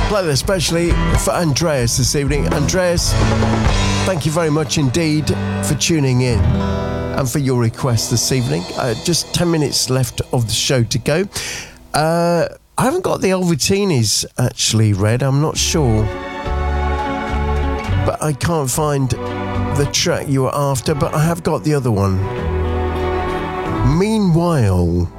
Play that especially for Andreas this evening. Andreas, thank you very much indeed for tuning in and for your request this evening. Just 10 minutes left of the show to go. I haven't got the Albertinis actually read, I'm not sure. But I can't find the track you were after, but I have got the other one. Meanwhile.